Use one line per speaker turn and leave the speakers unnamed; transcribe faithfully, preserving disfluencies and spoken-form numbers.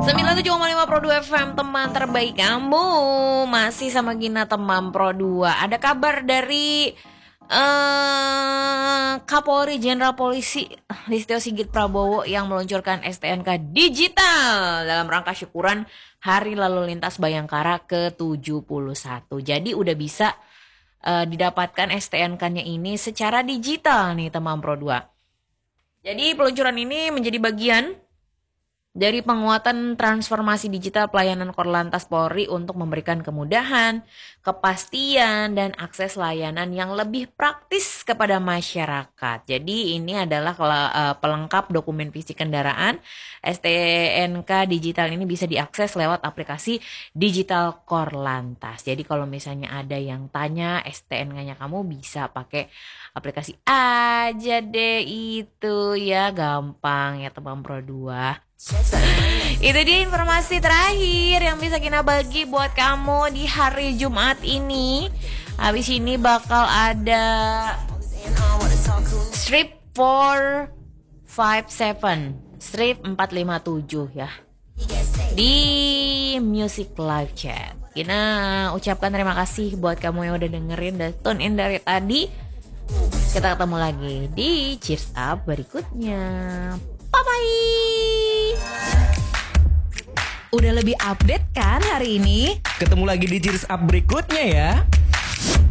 sembilan puluh tujuh koma lima Pro dua F M, teman terbaik kamu. Masih sama Gina, teman Pro dua. Ada kabar dari uh, Kapolri Jenderal Polisi Listio Sigit Prabowo yang meluncurkan S T N K digital dalam rangka syukuran Hari Lalu Lintas Bayangkara ke tujuh puluh satu. Jadi udah bisa uh, didapatkan S T N K-nya ini secara digital nih, teman Pro dua. Jadi peluncuran ini menjadi bagian dari penguatan transformasi digital pelayanan Korlantas Polri untuk memberikan kemudahan, kepastian, dan akses layanan yang lebih praktis kepada masyarakat. Jadi ini adalah pelengkap dokumen fisik kendaraan. S T N K digital ini bisa diakses lewat aplikasi digital Korlantas. Jadi kalau misalnya ada yang tanya S T N K-nya kamu, bisa pakai aplikasi aja deh, itu ya gampang ya teman Pro dua. Itu dia informasi terakhir yang bisa kita bagi buat kamu di hari Jumat ini. Habis ini bakal ada strip four five seven, strip empat lima tujuh ya, di Music Live Chat. Kita ucapkan terima kasih buat kamu yang udah dengerin dan tune in dari tadi. Kita ketemu lagi di Cheers Up berikutnya. Bye-bye.
Udah lebih update kan hari ini?
Ketemu lagi di Cheers Up berikutnya ya.